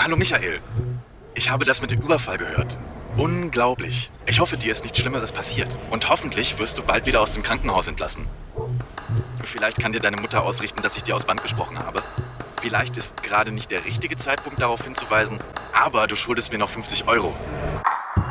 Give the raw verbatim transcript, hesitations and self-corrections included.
Hallo Michael. Ich habe das mit dem Überfall gehört. Unglaublich. Ich hoffe, dir ist nichts Schlimmeres passiert. Und hoffentlich wirst du bald wieder aus dem Krankenhaus entlassen. Vielleicht kann dir deine Mutter ausrichten, dass ich dir aus Band gesprochen habe. Vielleicht ist gerade nicht der richtige Zeitpunkt, darauf hinzuweisen, aber du schuldest mir noch fünfzig Euro.